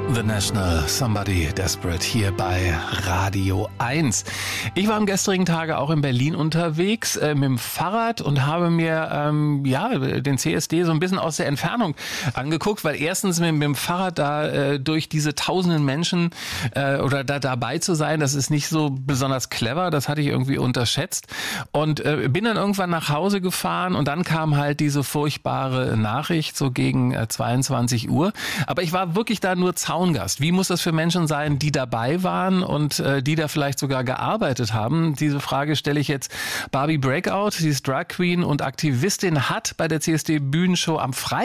The National, Somebody Desperate hier bei Radio 1. Ich war am gestrigen Tage auch in Berlin unterwegs mit dem Fahrrad und habe mir den CSD so ein bisschen aus der Entfernung angeguckt, weil erstens mit dem Fahrrad da durch diese tausenden Menschen oder da dabei zu sein, das ist nicht so besonders clever, das hatte ich irgendwie unterschätzt und bin dann irgendwann nach Hause gefahren und dann kam halt diese furchtbare Nachricht so gegen 22 Uhr, aber ich war wirklich da nur Zaungast. Wie muss das für Menschen sein, die dabei waren und die da vielleicht sogar gearbeitet haben? Diese Frage stelle ich jetzt Barbie Breakout. Sie ist Drag Queen und Aktivistin, hat bei der CSD Bühnenshow am Freitag